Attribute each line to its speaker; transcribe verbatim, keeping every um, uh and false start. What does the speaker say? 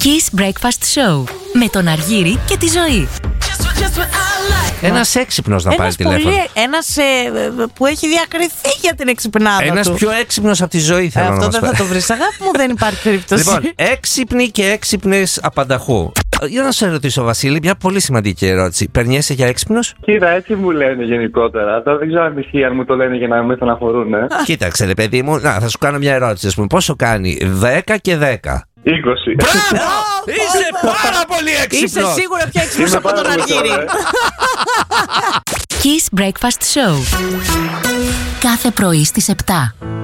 Speaker 1: Kiss Breakfast Show με τον Αργύρη και τη Ζωή.
Speaker 2: Ένας έξυπνος να πάρει τηλέφωνο.
Speaker 3: Ένας ε, που έχει διακριθεί για την εξυπνάδα του.
Speaker 2: Ένας πιο έξυπνος από τη Ζωή θέλω
Speaker 3: ε,
Speaker 2: να
Speaker 3: αυτό
Speaker 2: μας
Speaker 3: δεν θα το βρεις, αγάπη μου, δεν υπάρχει περίπτωση.
Speaker 2: Λοιπόν, έξυπνοι και έξυπνες απανταχού. Για να σε ρωτήσω, Βασίλη, μια πολύ σημαντική ερώτηση. Περνιέσαι για έξυπνος?
Speaker 4: Κοίτα, έτσι μου λένε γενικότερα. Τώρα δεν ξέρω αν ισχύει, αν μου το λένε για να με στεναχωρούν. Ε.
Speaker 2: Κοίταξε, ρε παιδί μου, να, θα σου κάνω μια ερώτηση. Ας πούμε, πόσο κάνει δέκα και δέκα?
Speaker 4: είκοσι.
Speaker 2: Μπράβο! Είσαι πάρα πολύ έξυπνος.
Speaker 3: Είσαι σίγουρα πιο έξυπνος από τον Αργύρη.
Speaker 1: Kiss Breakfast Show. Κάθε πρωί στις επτά.